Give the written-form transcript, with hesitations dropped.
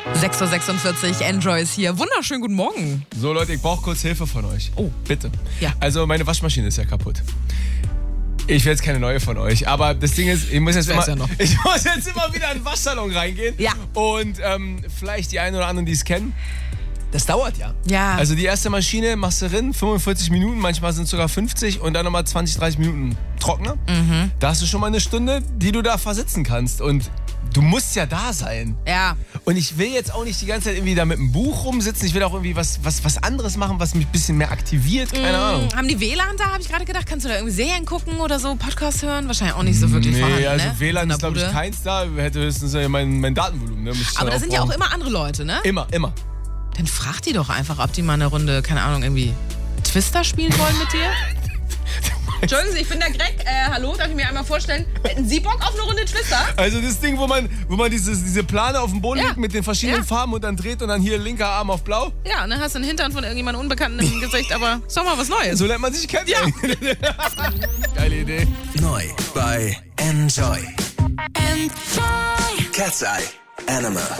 6.46 Uhr, Enjoy ist hier. Wunderschönen guten Morgen. So Leute, ich brauche kurz Hilfe von euch. Oh. Bitte. Ja. Also meine Waschmaschine ist ja kaputt. Ich will jetzt keine neue von euch, aber das Ding ist, ich muss jetzt immer wieder in den Waschsalon reingehen. Ja. Und vielleicht die einen oder anderen, die es kennen. Das dauert ja. Ja. Also die erste Maschine machst du drin, 45 Minuten, manchmal sind es sogar 50 und dann nochmal 20, 30 Minuten Trockner. Mhm. Da hast du schon mal eine Stunde, die du da versitzen kannst und du musst ja da sein. Ja. Und ich will jetzt auch nicht die ganze Zeit irgendwie da mit einem Buch rumsitzen. Ich will auch irgendwie was anderes machen, was mich ein bisschen mehr aktiviert. Keine Ahnung. Haben die WLAN da, habe ich gerade gedacht. Kannst du da irgendwie Serien gucken oder so, Podcast hören? Wahrscheinlich auch nicht so wirklich vorhanden, Nee, also ne? WLAN In ist, der glaube ich, Bude. keins da. Hätte höchstens mein Datenvolumen. Ne? Aber da sind ja auch immer andere Leute, ne? Immer. Dann frag die doch einfach, ob die mal eine Runde, keine Ahnung, irgendwie Twister spielen wollen mit dir. Entschuldigen Sie, ich bin der Greg. Hallo, darf ich mir einmal vorstellen? Hätten Sie Bock auf eine Runde Twister? Also das Ding, wo man diese Plane auf dem Boden Ja. legt mit den verschiedenen Farben und dann dreht und dann hier linker Arm auf blau. Ja, und dann hast du einen Hintern von irgendjemandem Unbekannten im Gesicht, aber ist doch mal was Neues. So lernt man sich kennen. Ja. Geile Idee. Neu bei Enjoy. Cat's Eye Animal.